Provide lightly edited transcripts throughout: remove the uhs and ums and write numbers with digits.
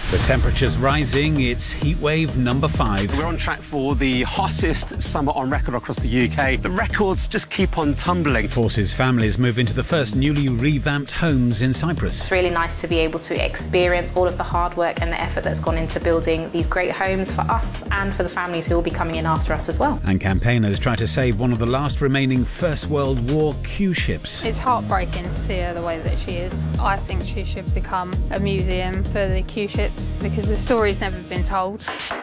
The temperature's rising, it's heatwave number 5. We're on track for the hottest summer on record across the UK. The records just keep on tumbling. Forces families move into the first newly revamped homes in Cyprus. It's really nice to be able to experience all of the hard work and the effort that's gone into building these great homes for us and for the families who will be coming in after us as well. And campaigners try to save one of the last remaining First World War Q ships. It's heartbreaking to see her the way that she is. I think she should become a museum for the Q ships, because the story's never been told.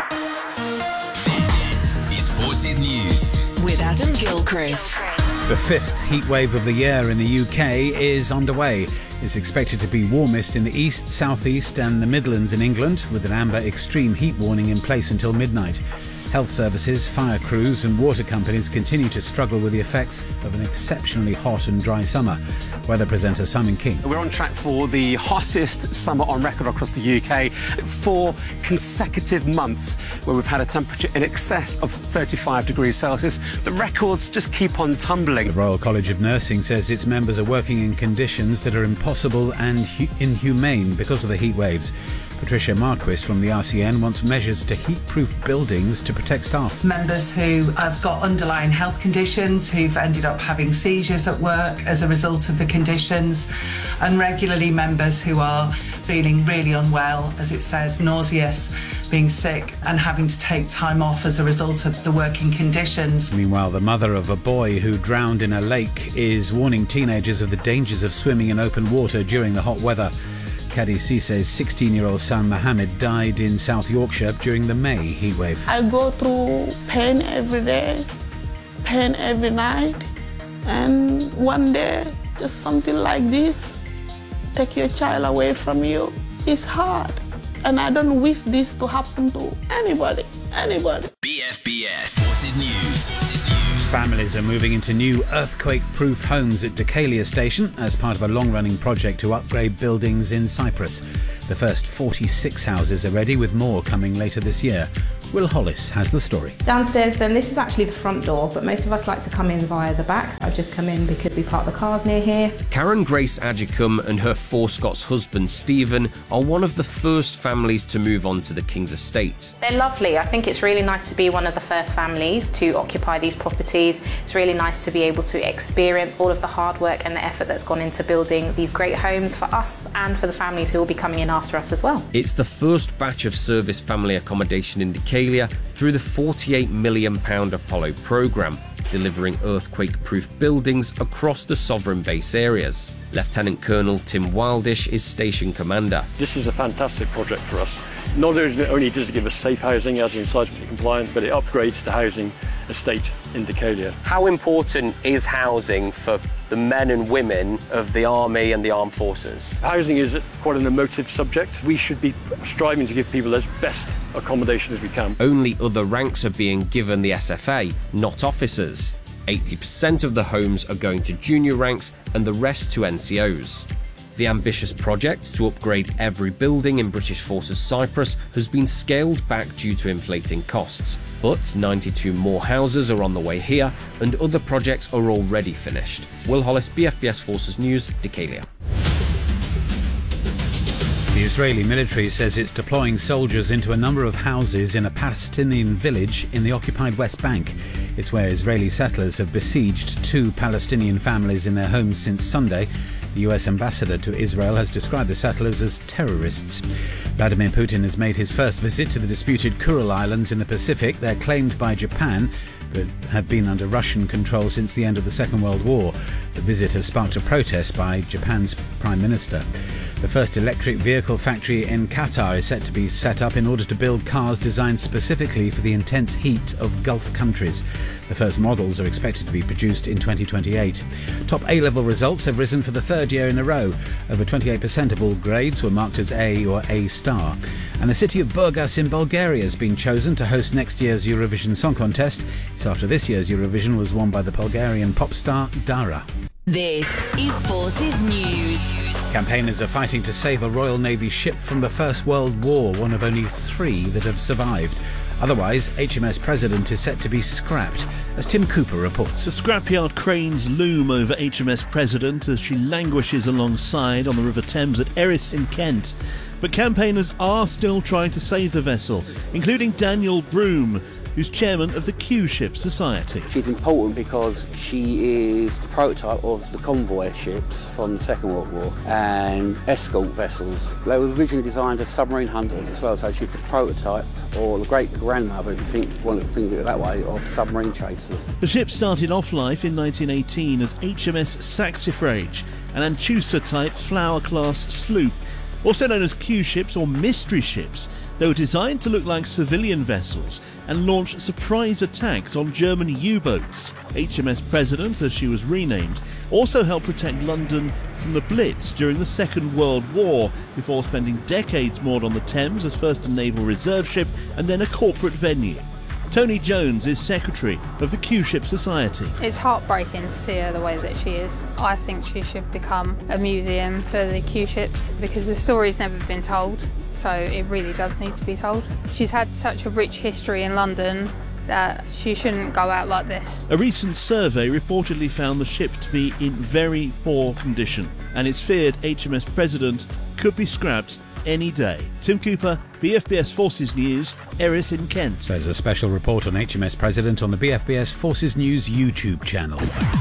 This is Forces News with Adam Gilchrist. The 5th heatwave of the year in the UK is underway. It's expected to be warmest in the east, southeast and the Midlands in England, with an amber extreme heat warning in place until midnight. Health services, fire crews and water companies continue to struggle with the effects of an exceptionally hot and dry summer. Weather presenter Simon King. We're on track for the hottest summer on record across the UK. 4 consecutive months where we've had a temperature in excess of 35 degrees Celsius. The records just keep on tumbling. The Royal College of Nursing says its members are working in conditions that are impossible and inhumane because of the heat waves. Patricia Marquis from the RCN wants measures to heat-proof buildings to protect staff. Members who have got underlying health conditions, who've ended up having seizures at work as a result of the conditions, and regularly members who are feeling really unwell, as it says, nauseous, being sick and having to take time off as a result of the working conditions. Meanwhile, the mother of a boy who drowned in a lake is warning teenagers of the dangers of swimming in open water during the hot weather. Kadi Sisse's 16-year-old son Mohammed died in South Yorkshire during the May heatwave. I go through pain every day, pain every night, and one day, just something like this, take your child away from you. It's hard, and I don't wish this to happen to anybody. BFBS Forces News. Families are moving into new earthquake-proof homes at Decalia Station as part of a long-running project to upgrade buildings in Cyprus. The first 46 houses are ready, with more coming later this year. Will Hollis has the story. Downstairs then, this is actually the front door, but most of us like to come in via the back. I've just come in because we park the cars near here. Karen Grace Agicum and her 4 Scots husband Stephen are one of the first families to move on to the King's estate. They're lovely. I think it's really nice to be one of the first families to occupy these properties. It's really nice to be able to experience all of the hard work and the effort that's gone into building these great homes for us and for the families who will be coming in after us as well. It's the first batch of service family accommodation in Decalia through the £48 million Apollo programme, delivering earthquake-proof buildings across the sovereign base areas. Lieutenant Colonel Tim Wildish is station commander. This is a fantastic project for us. Not only does it give us safe housing as in seismically compliant, but it upgrades the housing estate in Decalia. How important is housing for the men and women of the army and the armed forces? Housing is quite an emotive subject. We should be striving to give people as best accommodation as we can. Only other ranks are being given the SFA, not officers. 80% of the homes are going to junior ranks and the rest to NCOs. The ambitious project to upgrade every building in British Forces Cyprus has been scaled back due to inflating costs, but 92 more houses are on the way here and other projects are already finished. Will Hollis, BFBS Forces News, Decalia. The Israeli military says it's deploying soldiers into a number of houses in a Palestinian village in the occupied West Bank. It's where Israeli settlers have besieged 2 Palestinian families in their homes since Sunday. The US ambassador to Israel has described the settlers as terrorists. Vladimir Putin has made his first visit to the disputed Kuril Islands in the Pacific. They're claimed by Japan, but have been under Russian control since the end of the Second World War. The visit has sparked a protest by Japan's Prime Minister. The first electric vehicle factory in Qatar is set to be set up in order to build cars designed specifically for the intense heat of Gulf countries. The first models are expected to be produced in 2028. Top A-level results have risen for the 3rd year in a row. Over 28% of all grades were marked as A or A star. And the city of Burgas in Bulgaria has been chosen to host next year's Eurovision Song Contest. It's after this year's Eurovision was won by the Bulgarian pop star Dara. This is Forces News. Campaigners are fighting to save a Royal Navy ship from the First World War, one of only 3 that have survived. Otherwise, HMS President is set to be scrapped, as Tim Cooper reports. The scrapyard cranes loom over HMS President as she languishes alongside on the River Thames at Erith in Kent. But campaigners are still trying to save the vessel, including Daniel Broome, who's chairman of the Q-Ship Society. She's important because she is the prototype of the convoy ships from the Second World War and escort vessels. They were originally designed as submarine hunters as well, so she's the prototype, or the great-grandmother, if you want to think of it that way, of submarine chasers. The ship started off life in 1918 as HMS Saxifrage, an Anchusa-type Flower-class sloop, also known as Q-ships or mystery ships. They were designed to look like civilian vessels and launch surprise attacks on German U-boats. HMS President, as she was renamed, also helped protect London from the Blitz during the Second World War, before spending decades moored on the Thames as first a naval reserve ship and then a corporate venue. Tony Jones is secretary of the Q-Ship Society. It's heartbreaking to see her the way that she is. I think she should become a museum for the Q-ships because the story's never been told, so it really does need to be told. She's had such a rich history in London that she shouldn't go out like this. A recent survey reportedly found the ship to be in very poor condition, and it's feared HMS President could be scrapped any day. Tim Cooper, BFBS Forces News, Erith in Kent. There's a special report on HMS President on the BFBS Forces News YouTube channel.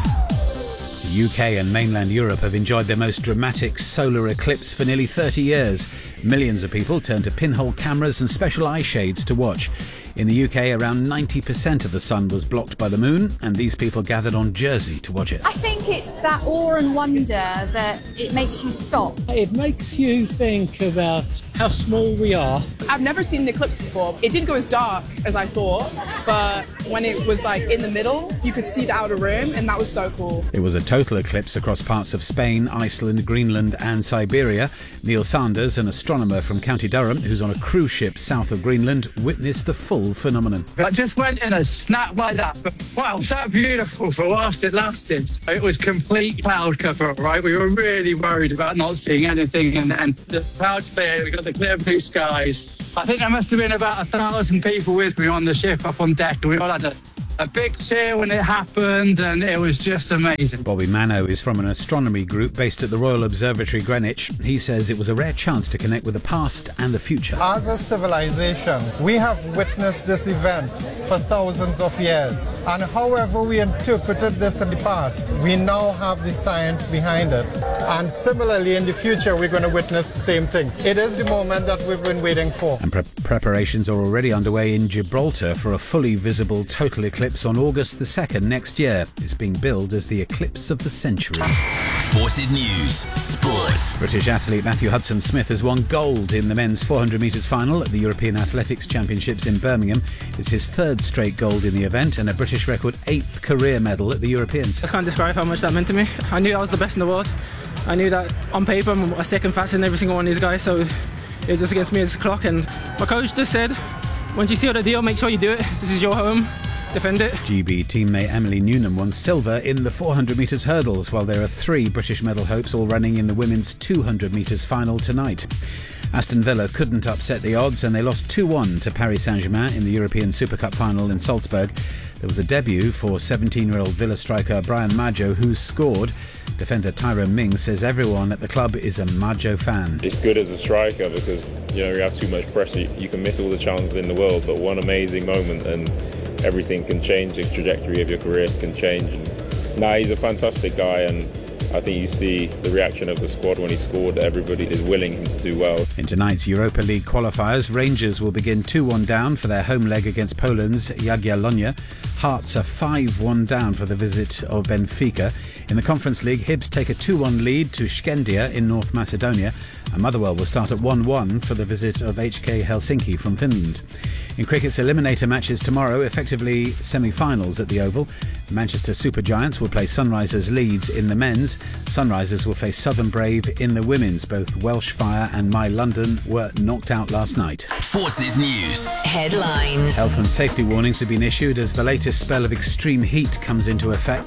The UK and mainland Europe have enjoyed their most dramatic solar eclipse for nearly 30 years. Millions of people turned to pinhole cameras and special eye shades to watch. In the UK, around 90% of the sun was blocked by the moon, and these people gathered on Jersey to watch it. I think it's that awe and wonder that it makes you stop. It makes you think about how small we are. I've never seen an eclipse before. It didn't go as dark as I thought, but when it was like in the middle, you could see the outer rim, and that was so cool. It was a total eclipse across parts of Spain, Iceland, Greenland and Siberia. Neil Sanders, an astronomer from County Durham, who's on a cruise ship south of Greenland, witnessed the full phenomenon. I just went in a snap like that, but wow, so beautiful for whilst it lasted. It was complete cloud cover, right? We were really worried about not seeing anything, and the clouds cleared, we got the clear blue skies. I think there must have been about 1,000 people with me on the ship up on deck, and we all had a big cheer when it happened, and it was just amazing. Bobby Mano is from an astronomy group based at the Royal Observatory Greenwich. He says it was a rare chance to connect with the past and the future. As a civilization, we have witnessed this event for thousands of years, and however we interpreted this in the past, we now have the science behind it. And similarly, in the future, we're going to witness the same thing. It is the moment that we've been waiting for. And preparations are already underway in Gibraltar for a fully visible total eclipse on August the 2nd next year. It's being billed as the eclipse of the century. Forces News Sports. British athlete Matthew Hudson-Smith has won gold in the men's 400 metres final at the European Athletics Championships in Birmingham. It's his 3rd straight gold in the event and a British record 8th career medal at the Europeans. I can't describe how much that meant to me. I knew I was the best in the world. I knew that on paper I'm a second fastest than every single one of these guys, so it was just against me as a clock. And my coach just said, once you seal the deal, make sure you do it. This is your home. Defend it. GB teammate Emily Newnham won silver in the 400 metres hurdles, while there are 3 British medal hopes all running in the women's 200 metres final tonight. Aston Villa couldn't upset the odds and they lost 2-1 to Paris Saint-Germain in the European Super Cup final in Salzburg. There was a debut for 17-year-old Villa striker Brian Maggio, who scored. Defender Tyrone Mings says everyone at the club is a Maggio fan. It's good as a striker because you have too much pressure. You can miss all the chances in the world, but one amazing moment and everything can change. The trajectory of your career can change. He's a fantastic guy, and I think you see the reaction of the squad when he scored. Everybody is willing him to do well. In tonight's Europa League qualifiers, Rangers will begin 2-1 down for their home leg against Poland's Jagiellonia. Hearts are 5-1 down for the visit of Benfica. In the Conference League, Hibs take a 2-1 lead to Skendia in North Macedonia, and Motherwell will start at 1-1 for the visit of HK Helsinki from Finland. In cricket's eliminator matches tomorrow, effectively semi-finals at the Oval, Manchester Supergiants will play Sunrisers Leeds in the men's. Sunrisers will face Southern Brave in the women's. Both Welsh Fire and My London were knocked out last night. Forces News headlines. Health and safety warnings have been issued as the latest spell of extreme heat comes into effect.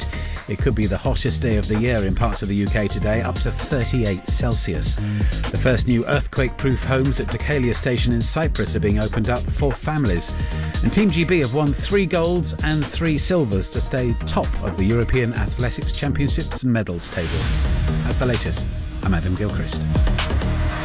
It could be the hottest day of the year in parts of the UK today, up to 38 Celsius. The first new earthquake-proof homes at Deucalion Station in Cyprus are being opened up for families. And Team GB have won 3 golds and 3 silvers to stay top of the European Athletics Championships medals table. That's the latest. I'm Adam Gilchrist.